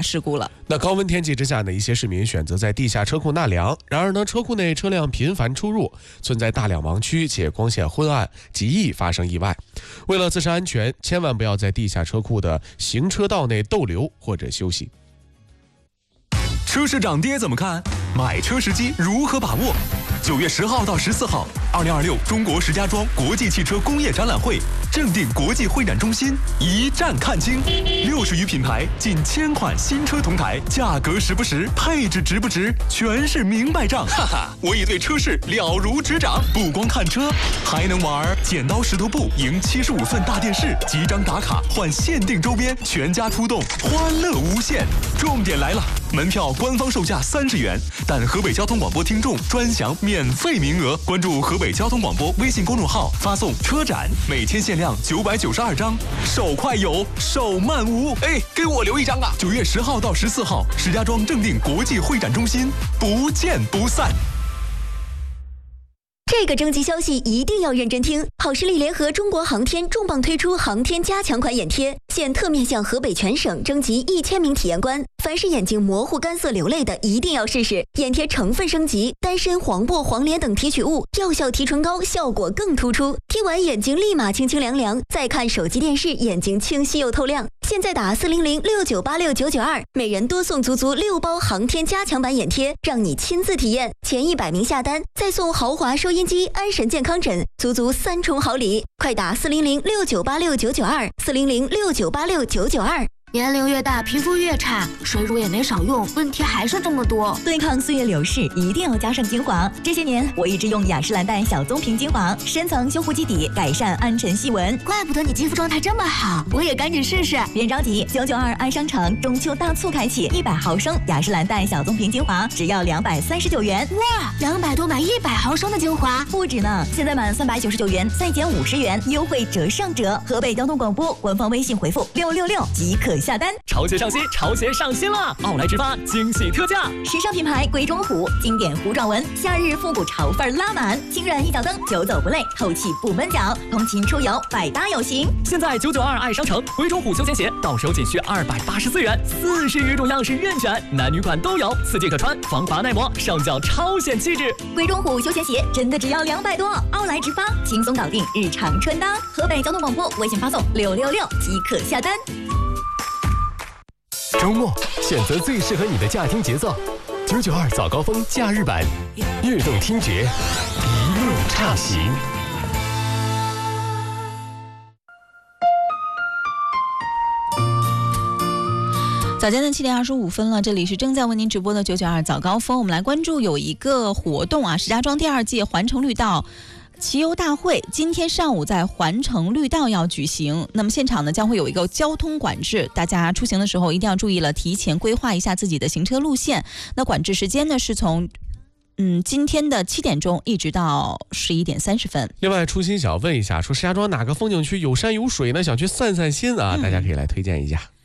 事故了。 那高温天气之下呢，一些市民选择在地下车库纳凉，然而呢，车库内车辆频繁出入，存在大量盲区且光线昏暗，极易发生意外。为了自身安全，千万不要在地下车库的行车道内逗留或者休息。 车市涨跌怎么看？买车时机如何把握？9月10号到14号，2026中国石家庄国际汽车工业展览会正定国际会展中心一站看清，60余品牌，近1000款新车同台，价格实不实，配置值不值，全是明白账。哈哈，我已对车市了如指掌，不光看车，还能玩剪刀石头布，赢75寸大电视，几张打卡换限定周边，全家出动，欢乐无限。重点来了，门票官方售价30元，但河北交通广播听众专享免费名额。关注河北交通广播微信公众号，发送车展，每天限量992张，手快有，手慢无。哎，给我留一张啊！9月10号到14号，石家庄正定国际会展中心，不见不散。 这个征集消息一定要认真听。好视力联合中国航天重磅推出航天加强款眼贴，现特面向河北全省征集1000名体验官，凡是眼睛模糊、干涩、流泪的，一定要试试。眼贴成分升级，丹参、黄柏、黄连等提取物，药效提纯高，效果更突出。贴完眼睛立马清清凉凉，再看手机电视，眼睛清晰又透亮。现在打40069869992，每人多送足6包航天加强版眼贴，让你亲自体验。前100名下单，再送豪华收音机、安神健康枕，足3重好礼。快打400698699240069869992。 年龄越大，皮肤越差，水乳也没少用，问题还是这么多。 对抗岁月流逝，一定要加上精华。这些年，我一直用雅诗兰黛小棕瓶精华，深层修护基底，改善暗沉细纹。 怪不得你肌肤状态这么好，我也赶紧试试。 别着急，992爱商城中秋大促开启，100毫升雅诗兰黛小棕瓶精华只要239元。 哇，200多买100毫升的精华， 不止呢！现在满399元再减50元，优惠折上折。河北交通广播官方微信回复666即可下单。 潮鞋上新，潮鞋上新了！奥莱直发惊喜特价， 时尚品牌鬼冢虎，经典糊状纹，夏日复古潮范拉满，轻软一脚蹬，久走不累，透气不闷脚，通勤出游百搭有型。 现在992爱商城鬼冢虎休闲鞋到手仅需284元，40余种样式任选，男女款都有，4季可穿，防滑耐磨，上脚超显气质。 鬼冢虎休闲鞋真的只要200多，奥莱直发轻松搞定日常穿搭。河北交通广播微信发送666即可下单。 周末选择最适合你的驾听节奏，992早高峰假日版，悦动听觉，一路畅行。 早间的7点25分了，这里是正在为您直播的992早高峰。我们来关注有一个活动啊，石家庄第2届环城绿道骑游大会今天上午在环城绿道要举行，那么现场呢将会有一个交通管制，大家出行的时候一定要注意了，提前规划一下自己的行车路线。那管制时间呢是从今天的7点钟一直到11点30分。 另外，初心想问一下，说石家庄哪个风景区有山有水呢？想去散散心啊，大家可以来推荐一下。